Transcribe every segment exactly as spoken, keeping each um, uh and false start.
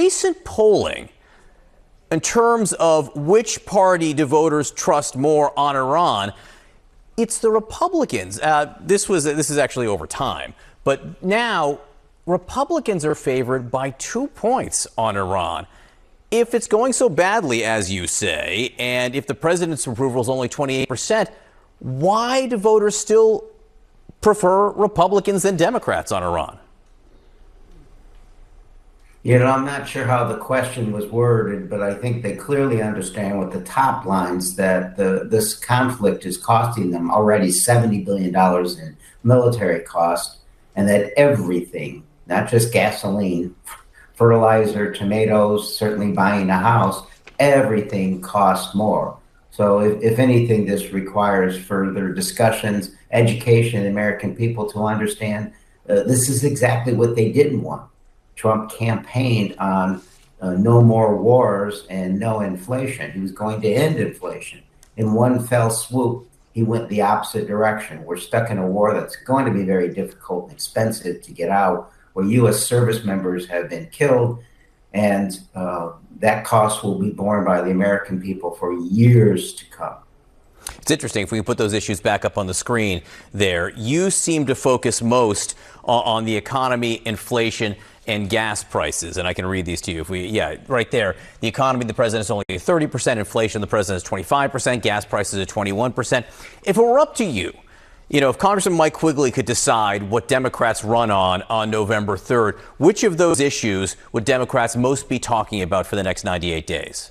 recent polling, in terms of which party do voters trust more on Iran, it's the Republicans. Uh, this was this is actually over time, but now Republicans are favored by two points on Iran. If it's going so badly, as you say, and if the president's approval is only twenty-eight percent, why do voters still prefer Republicans than Democrats on Iran? You know, I'm not sure how the question was worded, but I think they clearly understand with the top lines that the, this conflict is costing them already seventy billion dollars in military cost, and that everything, not just gasoline, fertilizer, tomatoes, certainly buying a house, everything costs more. So if, if anything, this requires further discussions, education of the American people to understand uh, this is exactly what they didn't want. Trump campaigned on uh, no more wars and no inflation. He was going to end inflation. In one fell swoop, he went the opposite direction. We're stuck in a war that's going to be very difficult and expensive to get out, where U S service members have been killed, and uh, that cost will be borne by the American people for years to come. It's interesting, if we can put those issues back up on the screen there, you seem to focus most on, on the economy, inflation, and gas prices. And I can read these to you. If we, yeah, right there, the economy, the president's only thirty percent, inflation, the president's twenty-five percent, gas prices are twenty-one percent. If it were up to you, you know, if Congressman Mike Quigley could decide what Democrats run on on November third, which of those issues would Democrats most be talking about for the next ninety-eight days?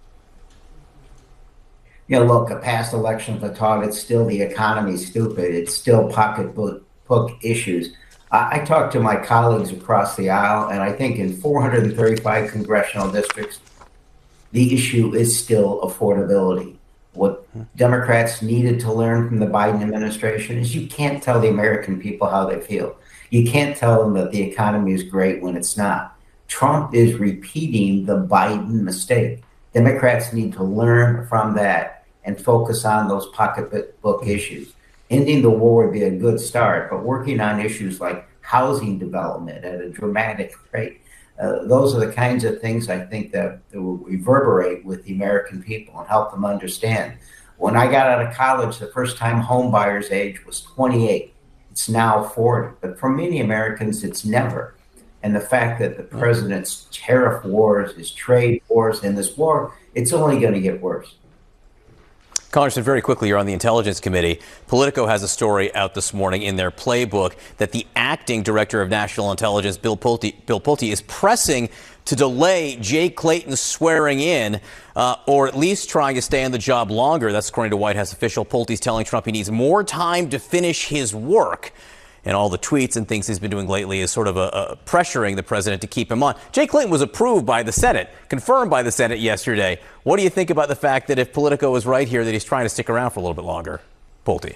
You know, look, a past election for taught it's still the economy stupid. It's still pocketbook issues. I, I talked to my colleagues across the aisle, and I think in four hundred thirty-five congressional districts, the issue is still affordability. What Democrats needed to learn from the Biden administration is you can't tell the American people how they feel. You can't tell them that the economy is great when it's not. Trump is repeating the Biden mistake. Democrats need to learn from that and focus on those pocketbook issues. Ending the war would be a good start, but working on issues like housing development at a dramatic rate, uh, those are the kinds of things I think that, that will reverberate with the American people and help them understand. When I got out of college, the first time home buyer's age was twenty-eight. It's now forty, but for many Americans, it's never. And the fact that the president's tariff wars, his trade wars, and this war, it's only going to get worse. Congressman, very quickly, you're on the Intelligence Committee. Politico has a story out this morning in their playbook that the acting director of national intelligence, Bill Pulte, Bill Pulte, is pressing to delay Jay Clayton's swearing in, uh, or at least trying to stay on the job longer. That's according to White House official. Pulte's telling Trump he needs more time to finish his work. And all the tweets and things he's been doing lately is sort of a, a pressuring the president to keep him on. Jay Clayton was approved by the Senate, confirmed by the Senate yesterday. What do you think about the fact that if Politico is right here, that he's trying to stick around for a little bit longer? Pulte.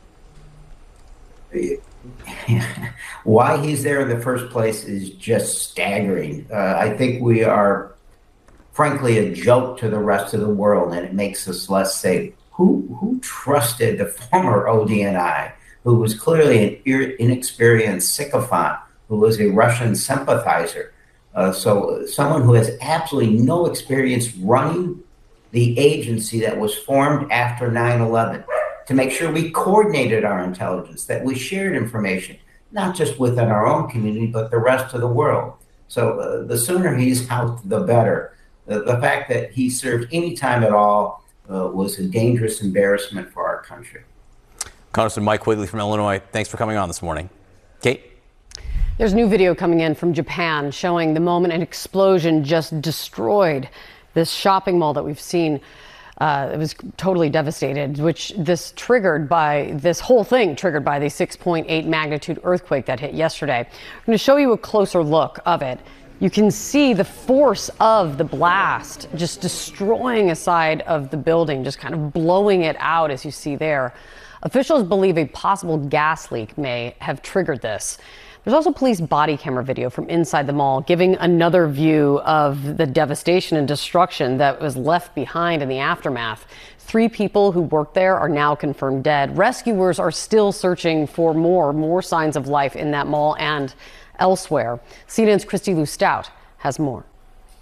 Why he's there in the first place is just staggering. Uh, I think we are, frankly, a joke to the rest of the world, and it makes us less safe. Who, who trusted the former O D N I? Who was clearly an inexperienced sycophant, who was a Russian sympathizer. Uh, so someone who has absolutely no experience running the agency that was formed after nine eleven to make sure we coordinated our intelligence, that we shared information, not just within our own community, but the rest of the world. So uh, the sooner he's out, the better. The, the fact that he served any time at all uh, was a dangerous embarrassment for our country. Congressman Mike Quigley from Illinois, thanks for coming on this morning. Kate? There's new video coming in from Japan showing the moment an explosion just destroyed this shopping mall that we've seen. Uh, it was totally devastated, which this triggered by, this whole thing triggered by the six point eight magnitude earthquake that hit yesterday. I'm going to show you a closer look of it. You can see the force of the blast just destroying a side of the building, just kind of blowing it out, as you see there. Officials believe a possible gas leak may have triggered this. There's also police body camera video from inside the mall giving another view of the devastation and destruction that was left behind in the aftermath. Three people who worked there are now confirmed dead. Rescuers are still searching for more, more signs of life in that mall and elsewhere. C N N's Christy Lou Stout has more.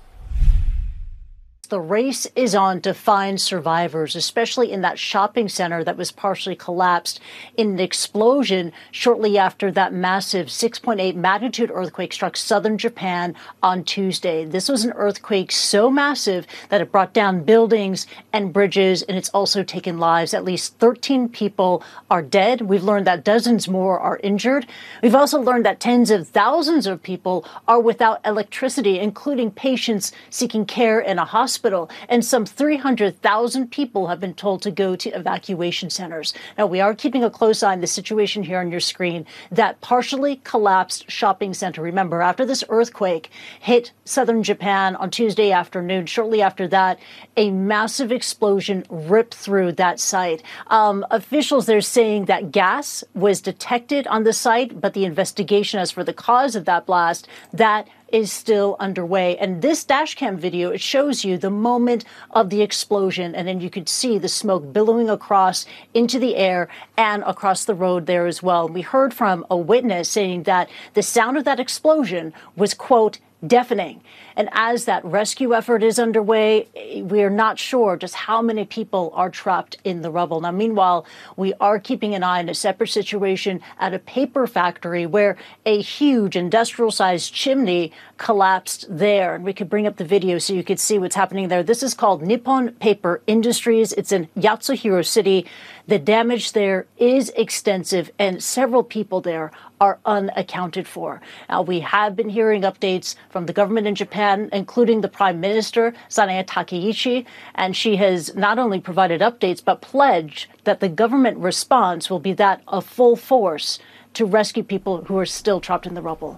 the race is on to find survivors, especially in that shopping center that was partially collapsed in an explosion shortly after that massive six point eight magnitude earthquake struck southern Japan on Tuesday. This was an earthquake so massive that it brought down buildings and bridges, and it's also taken lives. At least thirteen people are dead. We've learned that dozens more are injured. We've also learned that tens of thousands of people are without electricity, including patients seeking care in a hospital. And some three hundred thousand people have been told to go to evacuation centers. Now, we are keeping a close eye on the situation here on your screen. That partially collapsed shopping center. Remember, after this earthquake hit southern Japan on Tuesday afternoon, shortly after that, a massive explosion ripped through that site. Um, officials there saying that gas was detected on the site, but the investigation as for the cause of that blast, that is still underway. And this dashcam video, it shows you the moment of the explosion, and then you could see the smoke billowing across into the air and across the road there as well. We heard from a witness saying that the sound of that explosion was, quote, deafening. And as that rescue effort is underway, we are not sure just how many people are trapped in the rubble. Now, meanwhile, we are keeping an eye on a separate situation at a paper factory where a huge industrial-sized chimney collapsed there. And we could bring up the video so you could see what's happening there. This is called Nippon Paper Industries. It's in Yatsuhiro City. The damage there is extensive, and several people there are unaccounted for. Now, we have been hearing updates from the government in Japan, including the Prime Minister, Sanae Takaichi, and she has not only provided updates, but pledged that the government response will be that of full force to rescue people who are still trapped in the rubble.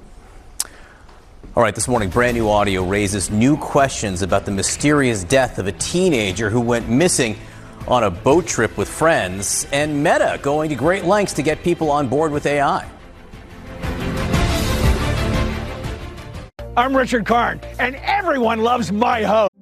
All right, this morning, brand new audio raises new questions about the mysterious death of a teenager who went missing on a boat trip with friends, and Meta going to great lengths to get people on board with A I. I'm Richard Karn, and everyone loves my host.